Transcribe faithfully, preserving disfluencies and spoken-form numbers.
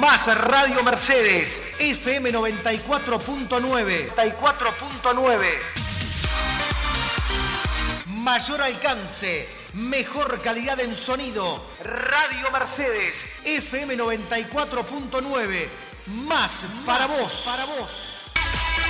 Más Radio Mercedes, F M noventa y cuatro punto nueve. noventa y cuatro punto nueve. Mayor alcance, mejor calidad en sonido. Radio Mercedes, F M noventa y cuatro punto nueve. Más para vos, para vos.